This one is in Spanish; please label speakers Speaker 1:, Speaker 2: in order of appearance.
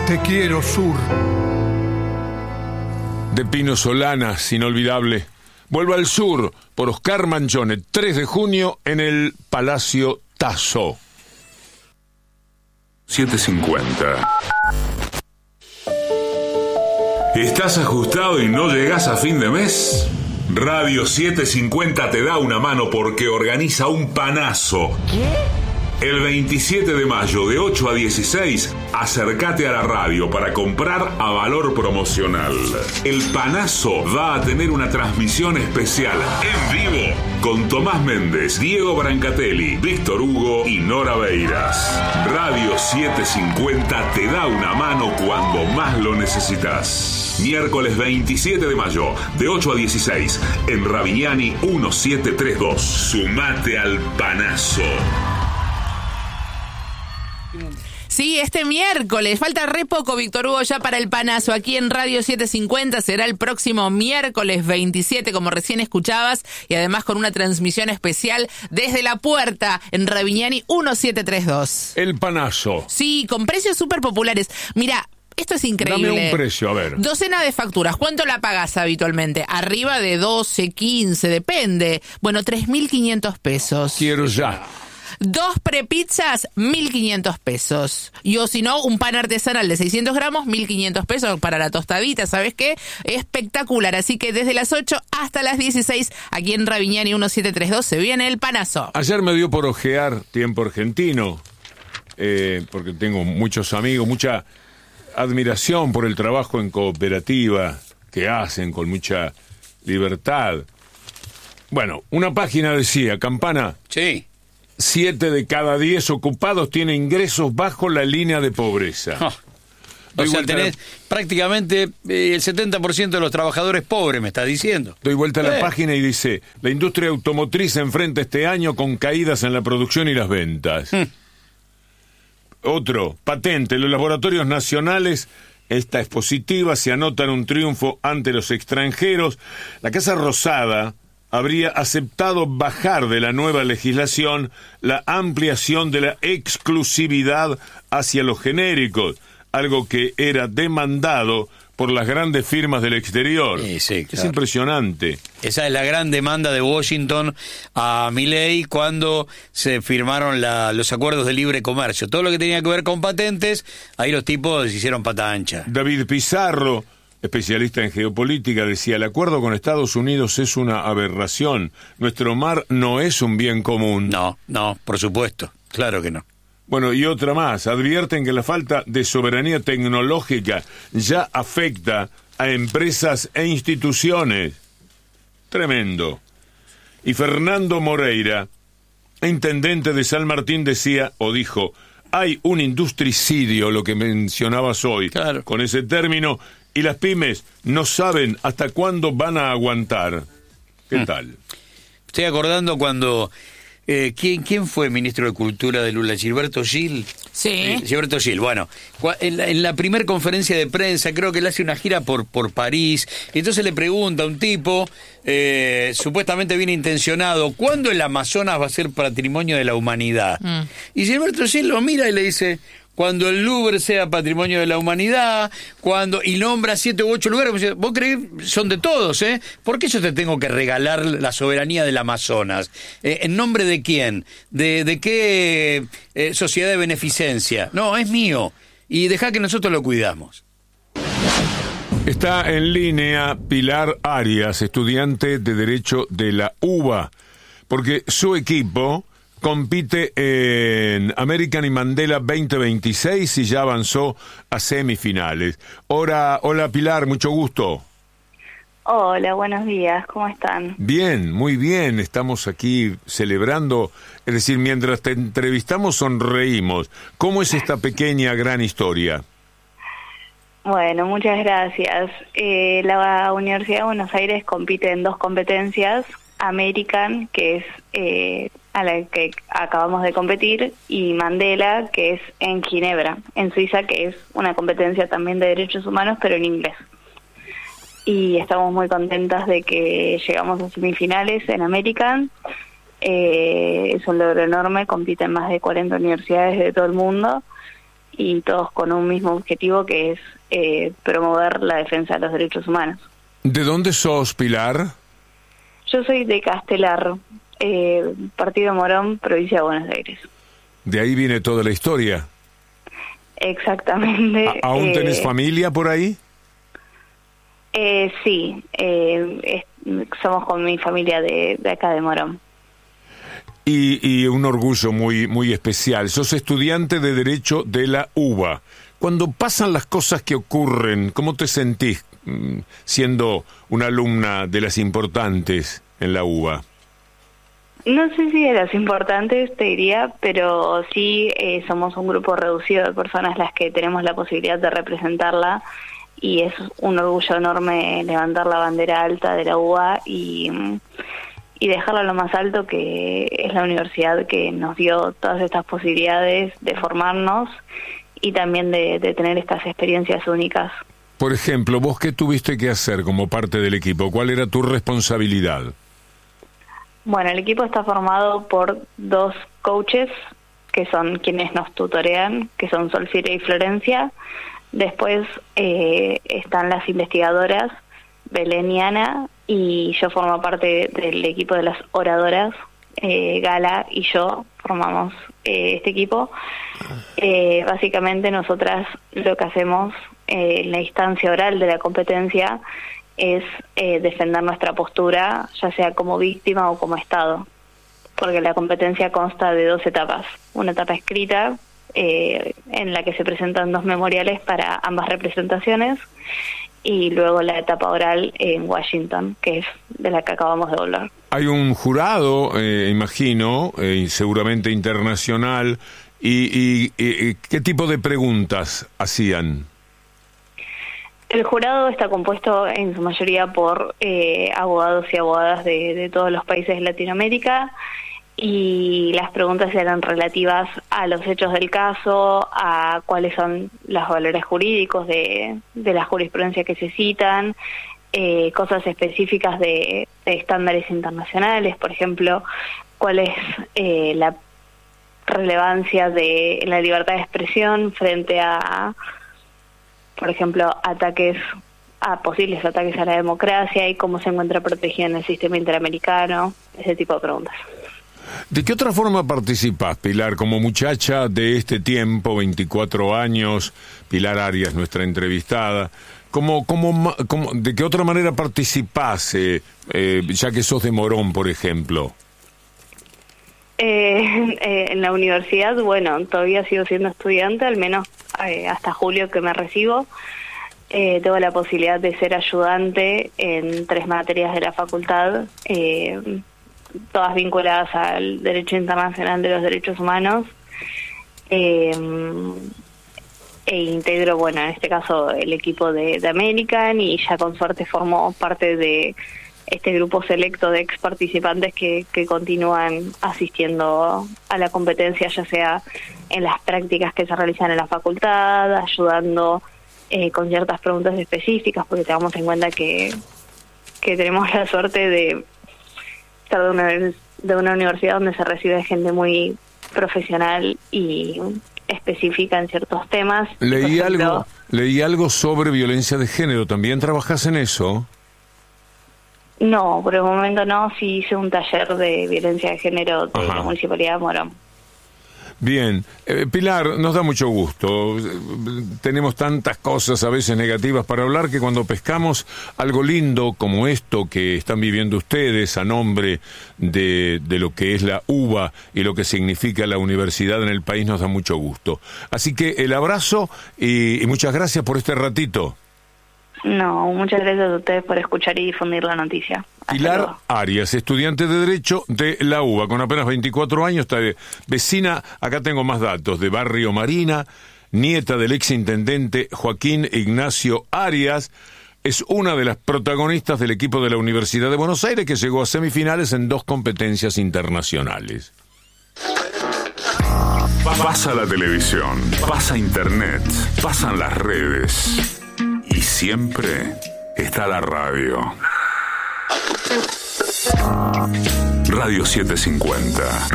Speaker 1: Te quiero, Sur.
Speaker 2: De Pino Solanas, inolvidable. Vuelvo al Sur, por Oscar Manchone, 3 de junio en el Palacio Tasso. 7:50. ¿Estás ajustado y no llegas a fin de mes? Radio 750 te da una mano porque organiza un panazo. ¿Qué? El 27 de mayo, de 8 a 16, acércate a la radio para comprar a valor promocional. El panazo va a tener una transmisión especial en vivo con Tomás Méndez, Diego Brancatelli, Víctor Hugo y Nora Beiras. Radio 750 te da una mano cuando más lo necesitas. Miércoles 27 de mayo, de 8 a 16, en Ravignani 1732. Sumate al panazo.
Speaker 3: Sí, este miércoles, falta re poco, Víctor Hugo, ya para el panazo aquí en Radio 750, será el próximo miércoles 27, como recién escuchabas, y además con una transmisión especial desde la puerta en Ravignani 1732.
Speaker 2: El panazo.
Speaker 3: Sí, con precios súper populares. Mira, esto es increíble.
Speaker 2: Dame un precio, a ver.
Speaker 3: Docena de facturas. ¿Cuánto la pagás habitualmente? Arriba de 12, 15, depende. Bueno, 3.500 pesos.
Speaker 2: Quiero ya.
Speaker 3: 2 prepizzas, 1.500 pesos. Y o si no, un pan artesanal de 600 gramos, 1.500 pesos para la tostadita, ¿sabes qué? Espectacular. Así que desde las 8 hasta las 16, aquí en Ravignani 1732, se viene el panazo.
Speaker 2: Ayer me dio por ojear Tiempo Argentino, porque tengo muchos amigos, mucha admiración por el trabajo en cooperativa que hacen con mucha libertad. Bueno, una página decía, Campana.
Speaker 4: Sí.
Speaker 2: 7 de cada 10 ocupados tienen ingresos bajo la línea de pobreza.
Speaker 4: O sea, tenés prácticamente el 70% de los trabajadores pobres, me estás diciendo.
Speaker 2: Doy vuelta a la página y dice, la industria automotriz se enfrenta este año con caídas en la producción y las ventas. Otro, patente, los laboratorios nacionales, esta es positiva, se anotan un triunfo ante los extranjeros. La Casa Rosada habría aceptado bajar de la nueva legislación la ampliación de la exclusividad hacia los genéricos, algo que era demandado por las grandes firmas del exterior.
Speaker 4: Sí, claro.
Speaker 2: Es impresionante.
Speaker 4: Esa es la gran demanda de Washington a Milei cuando se firmaron los acuerdos de libre comercio. Todo lo que tenía que ver con patentes, ahí los tipos hicieron pata ancha.
Speaker 2: David Pizarro, especialista en geopolítica, decía, el acuerdo con Estados Unidos es una aberración. Nuestro mar no es un bien común.
Speaker 4: No, por supuesto. Claro que no.
Speaker 2: Bueno, y otra más. Advierten que la falta de soberanía tecnológica ya afecta a empresas e instituciones. Tremendo. Y Fernando Moreira, intendente de San Martín, decía, o dijo, hay un industricidio, lo que mencionabas hoy,
Speaker 4: claro,
Speaker 2: con ese término, y las pymes no saben hasta cuándo van a aguantar. ¿Qué tal?
Speaker 4: Estoy acordando cuando... ¿Quién fue ministro de Cultura de Lula? ¿Gilberto Gil?
Speaker 3: Sí.
Speaker 4: Gilberto Gil, bueno, en la primer conferencia de prensa, creo que él hace una gira por París, y entonces le pregunta a un tipo, supuestamente bien intencionado, ¿cuándo el Amazonas va a ser patrimonio de la humanidad? Y Gilberto Gil lo mira y le dice... Cuando el Louvre sea patrimonio de la humanidad, y nombra 7 u 8 lugares, vos creés, son de todos, ¿eh? ¿Por qué yo te tengo que regalar la soberanía del Amazonas? ¿En nombre de quién? ¿De qué sociedad de beneficencia? No, es mío, y dejá que nosotros lo cuidamos.
Speaker 2: Está en línea Pilar Arias, estudiante de Derecho de la UBA, porque su equipo compite en American y Mandela 2026 y ya avanzó a semifinales. Hola Pilar, mucho gusto.
Speaker 5: Hola, buenos días, ¿cómo están?
Speaker 2: Bien, muy bien, estamos aquí celebrando, es decir, mientras te entrevistamos sonreímos. ¿Cómo es esta pequeña gran historia?
Speaker 5: Bueno, muchas gracias. La Universidad de Buenos Aires compite en 2 competencias, American, que es a la que acabamos de competir, y Mandela, que es en Ginebra, en Suiza, que es una competencia también de derechos humanos, pero en inglés. Y estamos muy contentas de que llegamos a semifinales en American. Es un logro enorme, compiten más de 40 universidades de todo el mundo, y todos con un mismo objetivo, que es promover la defensa de los derechos humanos.
Speaker 2: ¿De dónde sos, Pilar?
Speaker 5: Yo soy de Castelar, Partido Morón, provincia de Buenos Aires.
Speaker 2: De ahí viene toda la historia.
Speaker 5: Exactamente.
Speaker 2: ¿Aún tenés familia por ahí?
Speaker 5: Sí, somos con mi familia de acá de Morón.
Speaker 2: Y un orgullo muy, muy especial. Sos estudiante de Derecho de la UBA. Cuando pasan las cosas que ocurren, ¿cómo te sentís siendo una alumna de las importantes en la UBA?
Speaker 5: No sé si de las importantes, te diría, pero sí somos un grupo reducido de personas las que tenemos la posibilidad de representarla, y es un orgullo enorme levantar la bandera alta de la UBA y dejarla lo más alto, que es la universidad que nos dio todas estas posibilidades de formarnos y también de tener estas experiencias únicas.
Speaker 2: Por ejemplo, ¿vos qué tuviste que hacer como parte del equipo? ¿Cuál era tu responsabilidad?
Speaker 5: Bueno, el equipo está formado por 2 coaches, que son quienes nos tutorean, que son Solcira y Florencia. Después están las investigadoras, Belén y Ana, y yo formo parte del equipo de las oradoras, Gala y yo formamos este equipo. Básicamente nosotras lo que hacemos en la instancia oral de la competencia es defender nuestra postura, ya sea como víctima o como Estado, porque la competencia consta de 2 etapas. Una etapa escrita, en la que se presentan 2 memoriales para ambas representaciones, y luego la etapa oral en Washington, que es de la que acabamos de volver. Hay
Speaker 2: un jurado, imagino, seguramente internacional, y ¿qué tipo de preguntas hacían?
Speaker 5: El jurado está compuesto en su mayoría por abogados y abogadas de todos los países de Latinoamérica, y las preguntas eran relativas a los hechos del caso, a cuáles son los valores jurídicos de la jurisprudencia que se citan, cosas específicas de estándares internacionales, por ejemplo, cuál es la relevancia de la libertad de expresión frente a, por ejemplo, posibles ataques a la democracia, y cómo se encuentra protegida en el sistema interamericano, ese tipo de preguntas.
Speaker 2: ¿De qué otra forma participás, Pilar? Como muchacha de este tiempo, 24 años, Pilar Arias, nuestra entrevistada, ¿de qué otra manera participás, ya que sos de Morón, por ejemplo?
Speaker 5: En la universidad, bueno, todavía sigo siendo estudiante, al menos hasta julio que me recibo. Tengo la posibilidad de ser ayudante en 3 materias de la facultad, todas vinculadas al derecho internacional de los derechos humanos, e integro, bueno, en este caso el equipo de American, y ya con suerte formo parte de este grupo selecto de ex participantes que continúan asistiendo a la competencia, ya sea en las prácticas que se realizan en la facultad, ayudando con ciertas preguntas específicas, porque tengamos en cuenta que tenemos la suerte de estar de una universidad donde se recibe gente muy profesional y específica en ciertos temas.
Speaker 2: Leí algo sobre violencia de género. ¿También trabajás en eso?
Speaker 5: No, por el momento no. Sí hice un taller de violencia de género de la Municipalidad de Morón.
Speaker 2: Bien, Pilar, nos da mucho gusto. Tenemos tantas cosas a veces negativas para hablar, que cuando pescamos algo lindo como esto que están viviendo ustedes a nombre de lo que es la UBA y lo que significa la universidad en el país, nos da mucho gusto. Así que el abrazo y muchas gracias por este ratito.
Speaker 5: No, muchas gracias a ustedes por escuchar y difundir la noticia.
Speaker 2: Pilar Arias, estudiante de Derecho de la UBA, con apenas 24 años, está vecina, acá tengo más datos, de Barrio Marina, nieta del exintendente Joaquín Ignacio Arias, es una de las protagonistas del equipo de la Universidad de Buenos Aires, que llegó a semifinales en 2 competencias internacionales.
Speaker 1: Pasa la televisión, pasa internet, pasan las redes y siempre está la radio. Radio 750.